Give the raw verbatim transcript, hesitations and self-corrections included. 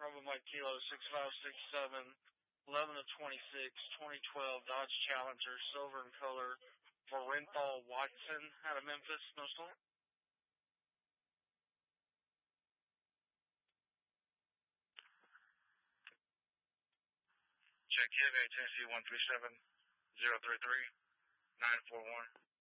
Bravo Mike Kilo six five six seven, eleven of twenty-six, twenty twelve Dodge Challenger, silver in color, for Renthal Watson out of Memphis, no storm. Check Kevin, Tennessee one three seven, zero three three, nine four one.